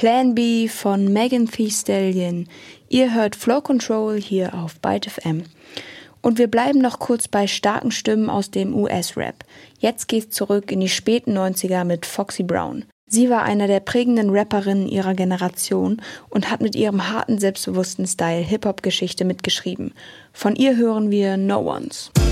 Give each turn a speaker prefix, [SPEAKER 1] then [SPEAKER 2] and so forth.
[SPEAKER 1] Plan B von Megan Thee Stallion. Ihr hört Flow Control hier auf Byte FM. Und wir bleiben noch kurz bei starken Stimmen aus dem US-Rap. Jetzt geht's zurück in die späten 90er mit Foxy Brown. Sie war einer der prägenden Rapperinnen ihrer Generation und hat mit ihrem harten, selbstbewussten Style Hip-Hop-Geschichte mitgeschrieben. Von ihr hören wir No Ones.